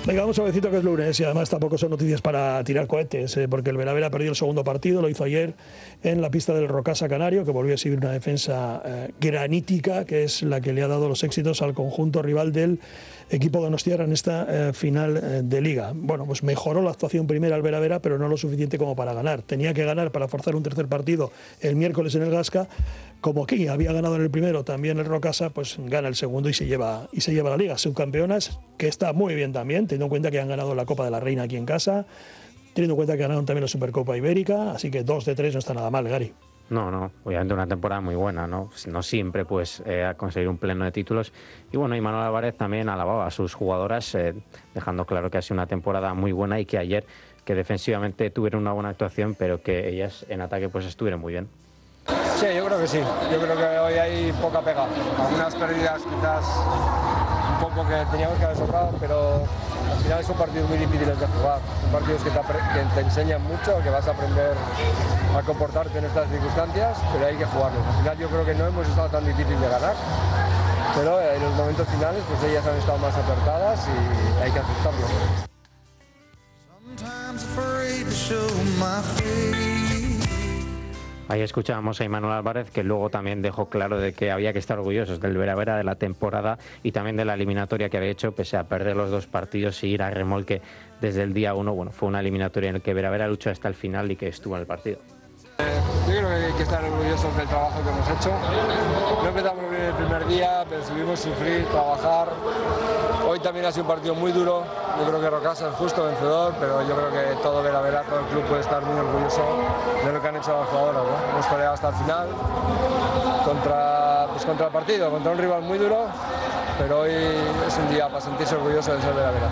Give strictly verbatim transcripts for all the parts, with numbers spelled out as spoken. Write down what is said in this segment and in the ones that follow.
Venga, vamos suavecito que es lunes y además tampoco son noticias para tirar cohetes, eh, porque el Veravera perdió el segundo partido, lo hizo ayer en la pista del Rocasa Canario, que volvió a seguir una defensa eh, granítica, que es la que le ha dado los éxitos al conjunto rival del equipo donostiarra en esta eh, final eh, de Liga. Bueno, pues mejoró la actuación primera al Veravera, pero no lo suficiente como para ganar. Tenía que ganar para forzar un tercer partido el miércoles en el Gasca. Como aquí había ganado en el primero también el Rocasa, pues gana el segundo y se lleva y se lleva la Liga. Subcampeonas, que está muy bien también, teniendo en cuenta que han ganado la Copa de la Reina aquí en casa, teniendo en cuenta que ganaron también la Supercopa Ibérica, así que dos de tres no está nada mal, Gary. No, no, obviamente una temporada muy buena, ¿no? No siempre pues eh, ha conseguido un pleno de títulos. Y bueno, y Manuel Álvarez también alababa a sus jugadoras, eh, dejando claro que ha sido una temporada muy buena y que ayer, que defensivamente tuvieron una buena actuación, pero que ellas en ataque pues estuvieron muy bien. Sí, yo creo que sí. Yo creo que hoy hay poca pega. Algunas pérdidas quizás un poco que teníamos que haber sacado, pero al final son partidos muy difíciles de jugar. Son partidos que te, que te enseñan mucho, que vas a aprender a comportarte en estas circunstancias, pero hay que jugarlos. Al final yo creo que no hemos estado tan difíciles de ganar, pero en los momentos finales pues ellas han estado más acertadas y hay que aceptarlo. Ahí escuchábamos a Manuel Álvarez, que luego también dejó claro de que había que estar orgullosos del Veravera, de la temporada y también de la eliminatoria que había hecho, pese a perder los dos partidos y ir a remolque desde el día uno. Bueno, fue una eliminatoria en la que Veravera luchó hasta el final y que estuvo en el partido. Yo creo que hay que estar orgullosos del trabajo que hemos hecho. No empezamos bien el primer día, pero subimos sufrir, trabajar. Hoy también ha sido un partido muy duro. Yo creo que Rocasa es justo vencedor, pero yo creo que todo Veravera, todo el club puede estar muy orgulloso de lo que han hecho las jugadoras, ¿no? Hemos peleado hasta el final contra, pues contra el partido, contra un rival muy duro, pero hoy es un día para sentirse orgulloso de ser Veravera.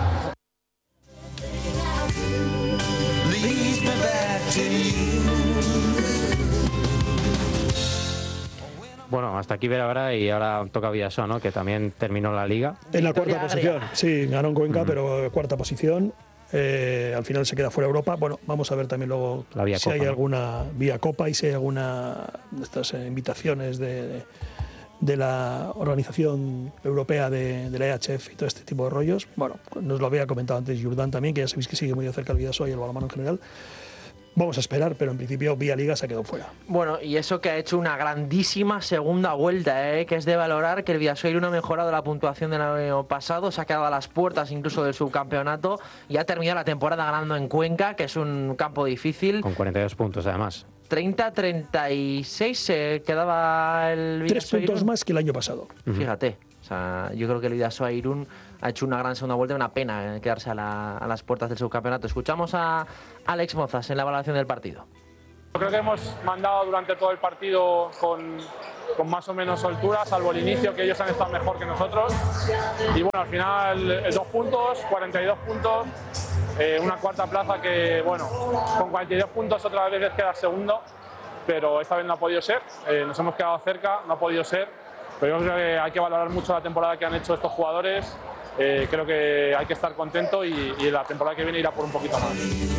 Bueno, hasta aquí Veravera y ahora toca Vidasoa, ¿no? Que también terminó la Liga. En la cuarta posición, sí, ganó en Cuenca, mm. pero cuarta posición. Eh, al final se queda fuera Europa. Bueno, vamos a ver también luego la vía si Copa, hay ¿no? alguna vía Copa y si hay alguna de estas eh, invitaciones de, de, de la Organización Europea de, de la E H F y todo este tipo de rollos. Bueno, nos lo había comentado antes Jordán también, que ya sabéis que sigue muy de cerca el Vidasoa y el balonmano en general. Vamos a esperar, pero en principio vía Liga se ha quedado fuera. Bueno, y eso que ha hecho una grandísima segunda vuelta, ¿eh? Que es de valorar que el Vidasoa no ha mejorado la puntuación del año pasado, se ha quedado a las puertas incluso del subcampeonato y ha terminado la temporada ganando en Cuenca, que es un campo difícil. Con cuarenta y dos puntos además. treinta a treinta y seis se quedaba el Vidasoa. Tres puntos más que el año pasado. Fíjate, o sea, yo creo que el Vidasoa Irún ha hecho una gran segunda vuelta, una pena quedarse a, la, a las puertas del subcampeonato. Escuchamos a Alex Mozas en la evaluación del partido. Creo que hemos mandado durante todo el partido con, con más o menos soltura, salvo el inicio, que ellos han estado mejor que nosotros. Y bueno, al final eh, dos puntos, cuarenta y dos puntos, eh, una cuarta plaza que, bueno, con cuarenta y dos puntos otra vez les queda segundo, pero esta vez no ha podido ser. Eh, nos hemos quedado cerca, no ha podido ser, pero yo creo que hay que valorar mucho la temporada que han hecho estos jugadores. Eh, creo que hay que estar contento y, y la temporada que viene irá por un poquito más.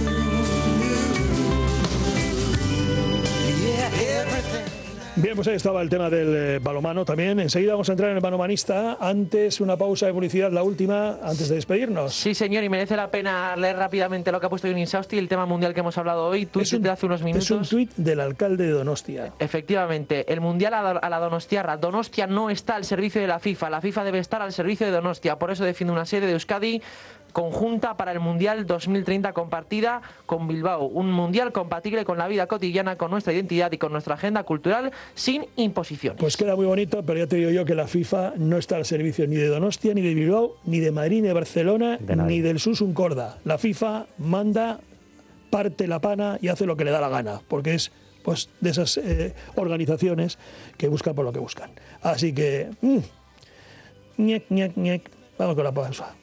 Bien, pues ahí estaba el tema del eh, balonmano también. Enseguida vamos a entrar en el balonmanista. Antes, una pausa de publicidad, la última, antes de despedirnos. Sí, señor, y merece la pena leer rápidamente lo que ha puesto Yunin Sausti, el tema mundial que hemos hablado hoy. Tuit de hace unos minutos. Es un tuit del alcalde de Donostia. Efectivamente, el mundial a la donostiarra. Donostia no está al servicio de la FIFA. La FIFA debe estar al servicio de Donostia. Por eso defiende una sede de Euskadi conjunta para el Mundial dos mil treinta compartida con Bilbao. Un mundial compatible con la vida cotidiana, con nuestra identidad y con nuestra agenda cultural sin imposiciones. Pues queda muy bonito, pero ya te digo yo que la FIFA no está al servicio ni de Donostia, ni de Bilbao, ni de Madrid, ni de Barcelona, de ni del Susun Corda. La FIFA manda, parte la pana y hace lo que le da la gana, porque es pues de esas eh, organizaciones que buscan por lo que buscan. Así que, mmm, ñec, ñec, ñec. Vamos con la pausa.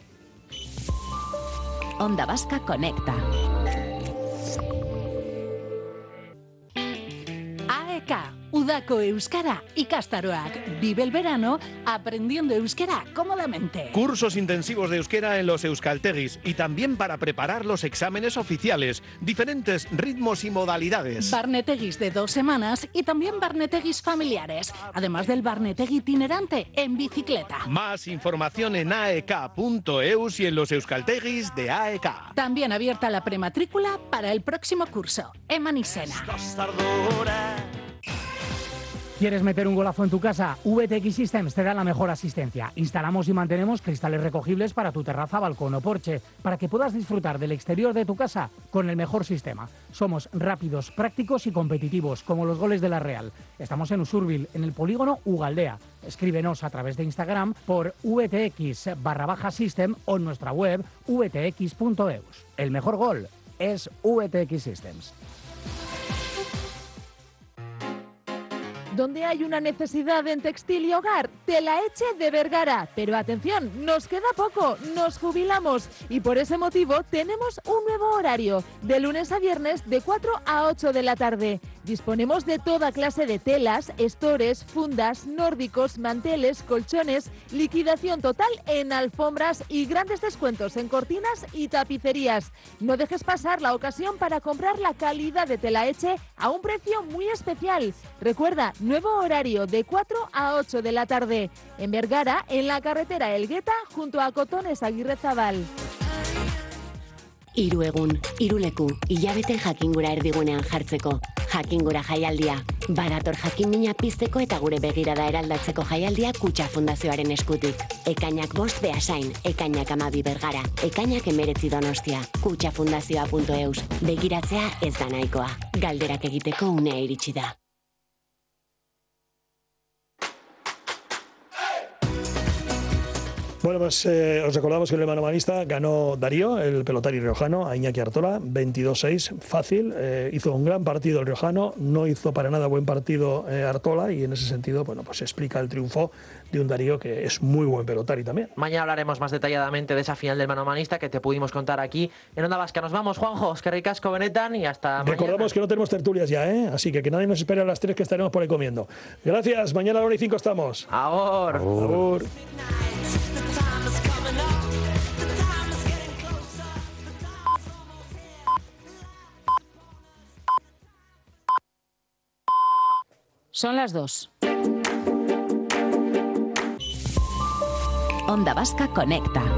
Onda Vasca conecta. A E K, Udako Euskara ikastaroak. Vive el verano aprendiendo euskera cómodamente. Cursos intensivos de euskera en los euskaltegis y también para preparar los exámenes oficiales. Diferentes ritmos y modalidades. Barnetegis de dos semanas y también barnetegis familiares. Además del barnetegui itinerante en bicicleta. Más información en a e k punto e u s y en los euskaltegis de A E K. También abierta la prematrícula para el próximo curso. Eman izena. ¿Quieres meter un golazo en tu casa? V T X Systems te da la mejor asistencia. Instalamos y mantenemos cristales recogibles para tu terraza, balcón o porche, para que puedas disfrutar del exterior de tu casa con el mejor sistema. Somos rápidos, prácticos y competitivos, como los goles de la Real. Estamos en Usurbil, en el polígono Ugaldea. Escríbenos a través de Instagram por vtx barra baja system o en nuestra web v t x punto e u s. El mejor gol es V T X Systems. Donde hay una necesidad en textil y hogar, Telaeche de Vergara. Pero atención, nos queda poco, nos jubilamos y por ese motivo tenemos un nuevo horario, de lunes a viernes de cuatro a ocho de la tarde. Disponemos de toda clase de telas, estores, fundas, nórdicos, manteles, colchones, liquidación total en alfombras y grandes descuentos en cortinas y tapicerías. No dejes pasar la ocasión para comprar la calidad de Telaeche a un precio muy especial. Recuerda, nuevo horario de cuatro a ocho de la tarde. En Vergara, en la carretera Elgueta, junto a Cotones Aguirrezabal. Hiru egun, hiru leku, hilabete jakingura erdigunean jartzeko. Jakingura jaialdia. Badator jakinmina pizteko eta gure begirada eraldatzeko jaialdia Kutxa Fundazioaren eskutik. Ekainak bost Beasain, ekainak amabi Bergara, ekainak emeretzi Donostia. kutxa fundazioa puntu e u s. Begiratzea ez da nahikoa. Galderak egiteko unea iritsi da. Bueno, pues eh, os recordamos que el manomanista ganó Darío, el pelotari riojano, a Iñaki Artola, veintidós seis, fácil. Eh, hizo un gran partido el riojano, no hizo para nada buen partido eh, Artola y en ese sentido, bueno, pues explica el triunfo de un Darío que es muy buen pelotari también. Mañana hablaremos más detalladamente de esa final del manomanista que te pudimos contar aquí en Onda Vasca. Nos vamos, Juanjo, que ricasco benetan y hasta mañana. Recordamos que no tenemos tertulias ya, ¿eh? Así que que nadie nos espere a las tres que estaremos por ahí comiendo. Gracias, mañana a la hora y cinco estamos. Ahor. Ahor. Son las dos. Onda Vasca conecta.